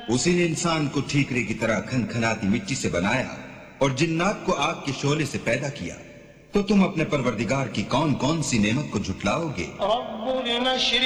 उसी ने इंसान को ठीकरे की तरह खनखनाती मिट्टी से बनाया और जिन्नात को आग के शोले से पैदा किया। तो तुम अपने परवरदिगार की कौन कौन सी नेमत को झुटलाओगे?